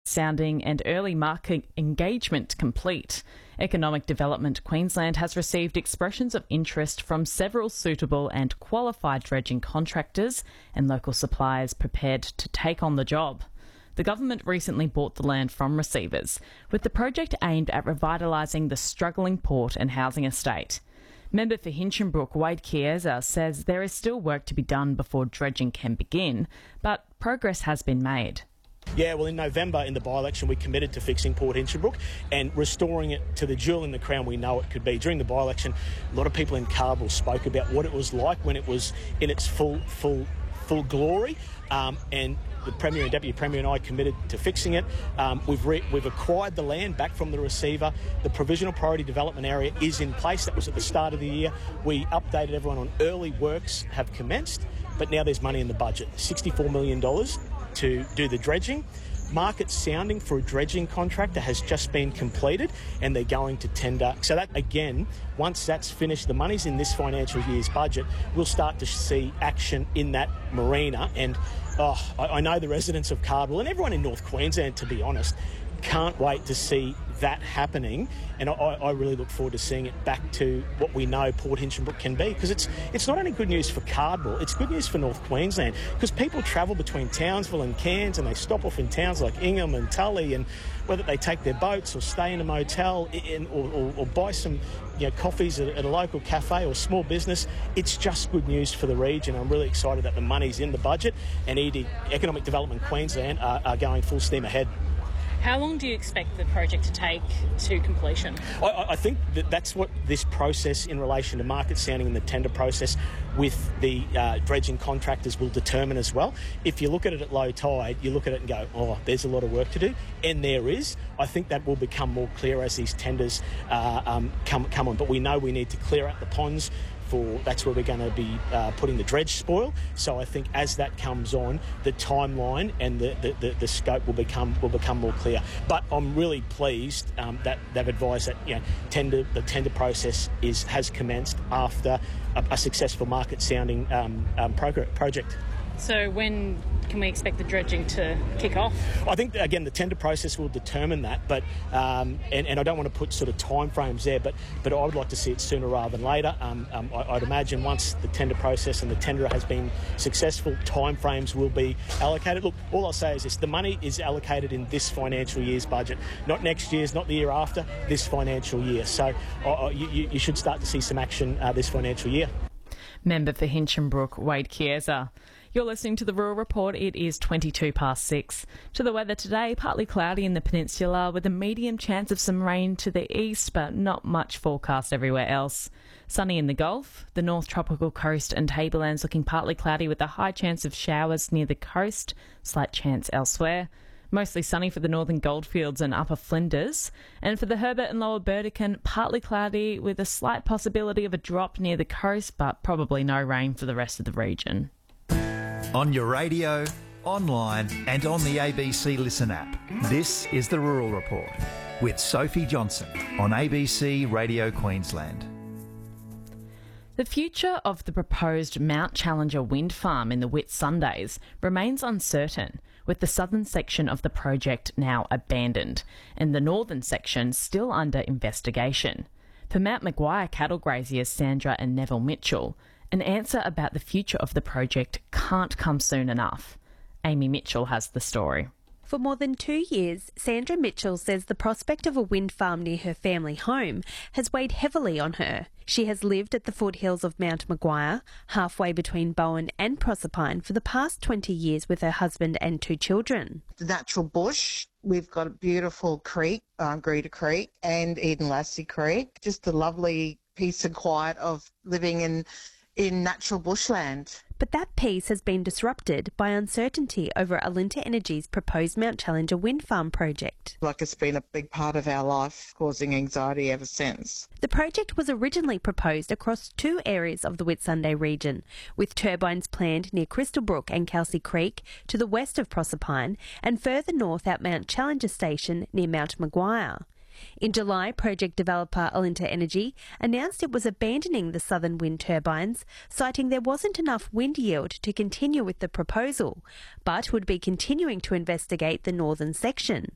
Sounding and early market engagement complete. Economic Development Queensland has received expressions of interest from several suitable and qualified dredging contractors and local suppliers prepared to take on the job. The government recently bought the land from receivers, with the project aimed at revitalising the struggling port and housing estate. Member for Hinchinbrook, Wade Chiesa, says there is still work to be done before dredging can begin, but progress has been made. Yeah, well, in November, in the by-election, we committed to fixing Port Hinchinbrook and restoring it to the jewel in the crown we know it could be. During the by-election, a lot of people in Cardwell spoke about what it was like when it was in its full glory, and the Premier and Deputy Premier and I committed to fixing it. We've acquired the land back from the receiver. The provisional priority development area is in place. That was at the start of the year. We updated everyone on early works have commenced, but now there's money in the budget, $64 million to do the dredging. Market sounding for a dredging contractor has just been completed and they're going to tender. So that, again, once that's finished, the money's in this financial year's budget, we'll start to see action in that marina. And I know the residents of Cardwell and everyone in North Queensland, to be honest, can't wait to see that happening, and I really look forward to seeing it back to what we know Port Hinchinbrook can be, because it's not only good news for Cardwell, it's good news for North Queensland, because people travel between Townsville and Cairns and they stop off in towns like Ingham and Tully, and whether they take their boats or stay in a motel or buy some coffees at a local cafe or small business, it's just good news for the region. I'm really excited that the money's in the budget and Economic Development Queensland are going full steam ahead. How long do you expect the project to take to completion? I think that's what this process in relation to market sounding and the tender process with the dredging contractors will determine as well. If you look at it at low tide, you look at it and go, there's a lot of work to do, and there is. I think that will become more clear as these tenders come on. But we know we need to clear out the ponds. That's where we're going to be putting the dredge spoil. So I think as that comes on, the timeline and the scope will become more clear. But I'm really pleased that they've advised that the tender process has commenced after a successful market sounding project. So when can we expect the dredging to kick off? I think, again, the tender process will determine that, but and I don't want to put sort of timeframes there, but I would like to see it sooner rather than later. I'd imagine once the tender process and the tenderer has been successful, timeframes will be allocated. Look, all I'll say is this: the money is allocated in this financial year's budget, not next year's, not the year after, this financial year. So you should start to see some action this financial year. Member for Hinchinbrook, Wade Chiesa. You're listening to the Rural Report. It is 6:22. To the weather today, partly cloudy in the peninsula with a medium chance of some rain to the east, but not much forecast everywhere else. Sunny in the Gulf, the North Tropical Coast and Tablelands looking partly cloudy with a high chance of showers near the coast, slight chance elsewhere. Mostly sunny for the northern Goldfields and upper Flinders. And for the Herbert and lower Burdekin, partly cloudy with a slight possibility of a drop near the coast, but probably no rain for the rest of the region. On your radio, online and on the ABC Listen app, this is the Rural Report with Sophie Johnson on ABC Radio Queensland. The future of the proposed Mount Challenger wind farm in the Whitsundays remains uncertain, with the southern section of the project now abandoned and the northern section still under investigation. For Mount Maguire cattle graziers Sandra and Neville Mitchell, an answer about the future of the project can't come soon enough. Amy Mitchell has the story. For more than 2 years, Sandra Mitchell says the prospect of a wind farm near her family home has weighed heavily on her. She has lived at the foothills of Mount Maguire, halfway between Bowen and Proserpine, for the past 20 years with her husband and 2 children. The natural bush, we've got a beautiful creek, Greta Creek and Eden Lassie Creek. Just a lovely peace and quiet of living in natural bushland. But that peace has been disrupted by uncertainty over Alinta Energy's proposed Mount Challenger wind farm project. It's been a big part of our life, causing anxiety ever since. The project was originally proposed across 2 areas of the Whitsunday region, with turbines planned near Crystal Brook and Kelsey Creek to the west of Proserpine and further north at Mount Challenger Station near Mount Maguire. In July, project developer Alinta Energy announced it was abandoning the southern wind turbines, citing there wasn't enough wind yield to continue with the proposal, but would be continuing to investigate the northern section.